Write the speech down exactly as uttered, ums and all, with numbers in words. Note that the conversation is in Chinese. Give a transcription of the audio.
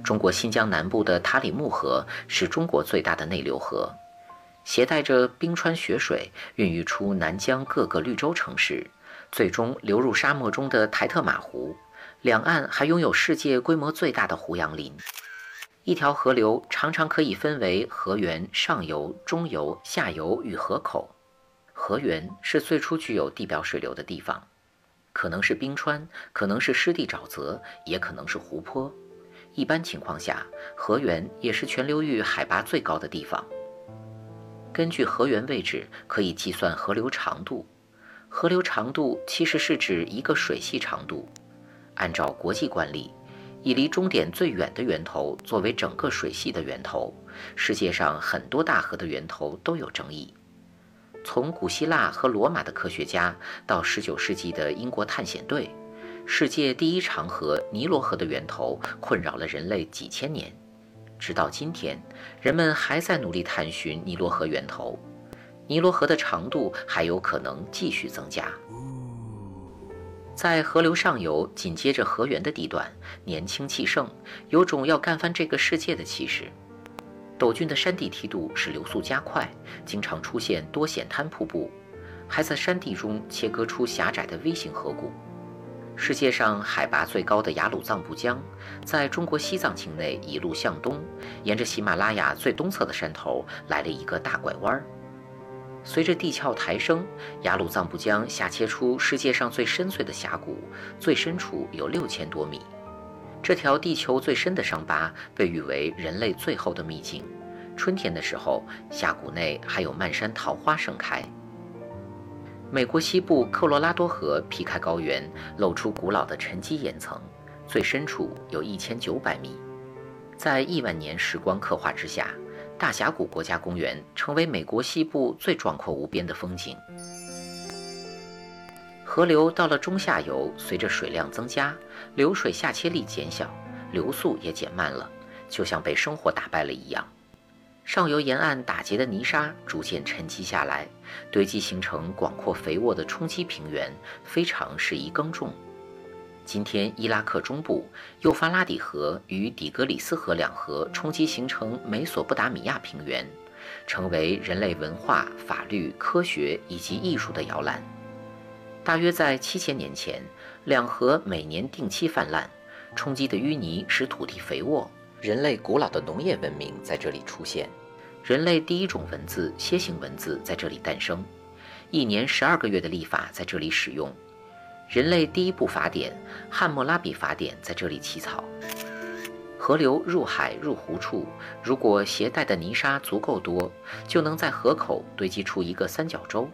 中国新疆南部的塔里木河是中国最大的内流河，携带着冰川雪水，孕育出南疆各个绿洲城市，最终流入沙漠中的台特玛湖。两岸还拥有世界规模最大的胡杨林。一条河流常常可以分为河源、上游、中游、下游与河口。河源是最初具有地表水流的地方，可能是冰川，可能是湿地沼泽，也可能是湖泊。一般情况下，河源也是全流域海拔最高的地方。根据河源位置可以计算河流长度。河流长度其实是指一个水系长度。按照国际惯例，以离终点最远的源头作为整个水系的源头。世界上很多大河的源头都有争议。从古希腊和罗马的科学家到十九世纪的英国探险队，世界第一长河尼罗河的源头困扰了人类几千年。直到今天，人们还在努力探寻尼罗河源头。尼罗河的长度还有可能继续增加。在河流上游紧接着河源的地段，年轻气盛，有种要干翻这个世界的气势。陡峻的山地梯度使流速加快，经常出现多险滩瀑布，还在山地中切割出狭窄的 V 型河谷。世界上海拔最高的雅鲁藏布江，在中国西藏境内一路向东，沿着喜马拉雅最东侧的山头来了一个大拐弯。随着地壳抬升，雅鲁藏布江下切出世界上最深邃的峡谷，最深处有六千多米。这条地球最深的伤疤被誉为人类最后的秘境。春天的时候，峡谷内还有漫山桃花盛开。美国西部科罗拉多河劈开高原，露出古老的沉积岩层，最深处有一千九百米。在亿万年时光刻画之下，大峡谷国家公园成为美国西部最壮阔无边的风景。河流到了中下游，随着水量增加，流水下切力减小，流速也减慢了，就像被生活打败了一样。上游沿岸打结的泥沙逐渐沉积下来，堆积形成广阔肥沃的冲积平原，非常适宜耕种。今天伊拉克中部幼发拉底河与底格里斯河两河冲击形成美索不达米亚平原，成为人类文化、法律、科学以及艺术的摇篮。大约在七千年前，两河每年定期泛滥，冲击的淤泥使土地肥沃，人类古老的农业文明在这里出现，人类第一种文字楔形文字在这里诞生，一年十二个月的历法在这里使用。人类第一部法典《汉谟拉比法典》在这里起草。河流入海入湖处，如果携带的泥沙足够多，就能在河口堆积出一个三角洲。